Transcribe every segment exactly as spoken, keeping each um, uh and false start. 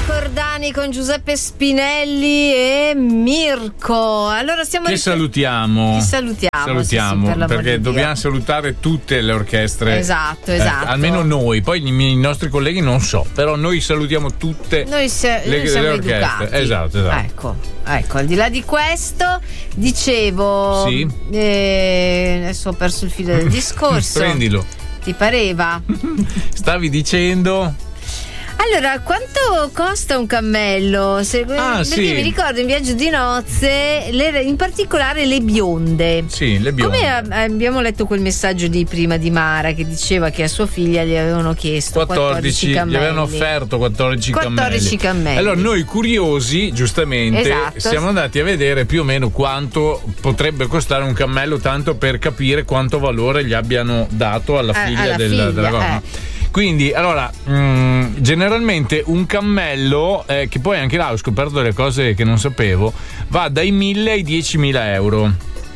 Cordani con Giuseppe Spinelli e Mirko. Allora stiamo che rifer- salutiamo. Ti salutiamo, salutiamo sì, sì, per perché di dobbiamo Dio. salutare tutte le orchestre. Esatto, esatto. Eh, almeno noi, poi i, miei, i nostri colleghi non so, però noi salutiamo tutte noi, se- le, noi siamo le orchestre. educati. Esatto, esatto. Ecco, ecco, al di là di questo, dicevo, Sì. eh, adesso ho perso il filo del discorso. Prendilo. Ti pareva? Stavi dicendo? Allora, quanto costa un cammello? Se, Ah, perché sì. mi ricordo in viaggio di nozze, le, in particolare le bionde. Sì, le bionde. Come a- abbiamo letto quel messaggio di prima di Mara che diceva che a sua figlia gli avevano chiesto quattordici, gli cammelli. avevano offerto quattordici, quattordici cammelli. Allora noi curiosi, giustamente, Esatto. siamo andati a vedere più o meno quanto potrebbe costare un cammello, tanto per capire quanto valore gli abbiano dato alla Eh, figlia, alla del, figlia, della donna. eh. Quindi, allora, mh, generalmente un cammello, eh, che poi anche là ho scoperto delle cose che non sapevo, va dai mille ai diecimila euro.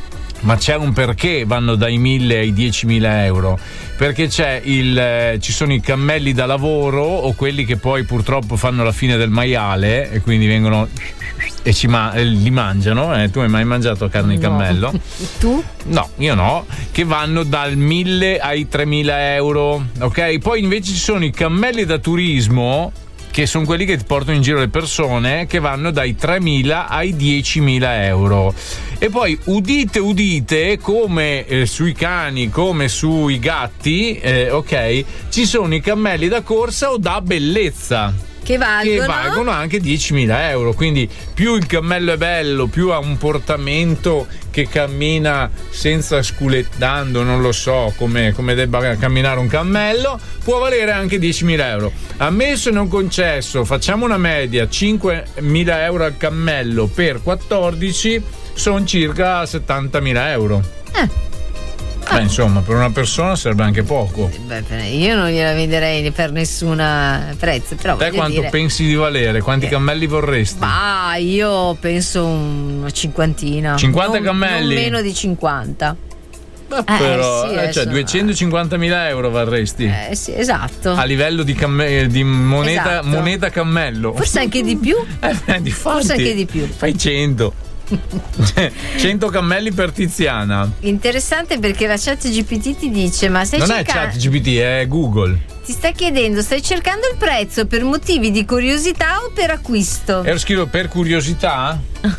Ma c'è un perché vanno dai mille ai diecimila euro? Perché c'è il, eh, ci sono i cammelli da lavoro o quelli che poi purtroppo fanno la fine del maiale e quindi vengono e ci ma- e li mangiano. Eh, tu hai mai mangiato carne di No. cammello? Tu? No, io no. Che vanno dal mille ai tremila euro. Ok? Poi invece ci sono i cammelli da turismo, che sono quelli che ti portano in giro le persone, che vanno dai tremila ai diecimila euro. E poi udite udite, come eh, sui cani, come sui gatti, eh, ok, ci sono i cammelli da corsa o da bellezza, Che valgono? che valgono anche diecimila euro. Quindi più il cammello è bello, più ha un portamento che cammina senza sculettando, non lo so come, come debba camminare un cammello, può valere anche diecimila euro. Ammesso e non concesso, facciamo una media, cinquemila euro al cammello per quattordici sono circa settantamila euro. Eh. Beh, insomma, per una persona sarebbe anche poco. Beh, io non gliela venderei per nessuna prezzo, però Te voglio quanto dire, pensi di valere? Quanti cammelli vorresti? ma io penso una cinquantina. cinquanta Non- cammelli? Non meno di cinquanta. Ma però, sì, eh, adesso cioè no. duecentocinquantamila euro varresti. Eh sì, esatto. A livello di, camme- di moneta, Esatto. moneta cammello. Forse anche di più. Eh, di Forse anche di più. Fai cento. cento cammelli per Tiziana. Interessante perché la chat G P T ti dice: ma stai Non cercando. è chat G P T, è Google. Ti sta chiedendo, stai cercando il prezzo per motivi di curiosità o per acquisto? E lo scrivo per curiosità?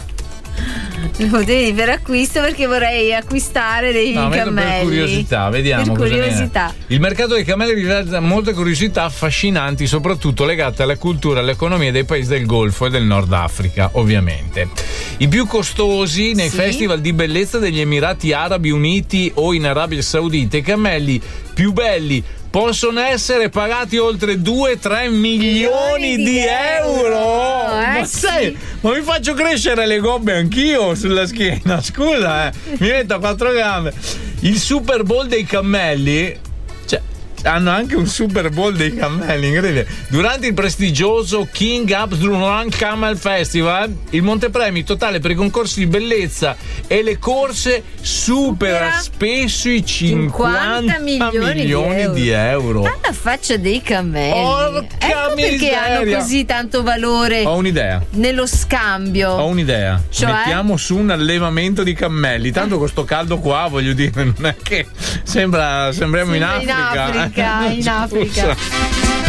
Motivi per acquisto perché vorrei acquistare dei No, metto cammelli. per curiosità, vediamo. Per cosa curiosità. viene. Il mercato dei cammelli rivela molte curiosità affascinanti, soprattutto legate alla cultura e all'economia dei paesi del Golfo e del Nord Africa, ovviamente. I più costosi nei Sì. festival di bellezza degli Emirati Arabi Uniti o in Arabia Saudita, i cammelli più belli possono essere pagati oltre due tre milioni di euro. Eh, Ma sì. sai, ma mi faccio crescere le gobbe anch'io sulla schiena, scusa, eh. Mi metto a quattro gambe. Il Super Bowl dei cammelli, cioè, hanno anche un Super Bowl dei cammelli, incredibile. Durante il prestigioso King Abdulrahman Camel Festival, il montepremi totale per i concorsi di bellezza e le corse supera Supera spesso i cinquanta milioni, milioni di di euro. Alla faccia dei cammelli. Porca ecco perché miseria. hanno così tanto valore Ho un'idea. nello scambio. Ho un'idea. Cioè? Mettiamo su un allevamento di cammelli. Tanto con sto caldo qua, voglio dire, non è che sembra sembriamo in Sembra in Africa. Africa, in Scusa. Africa.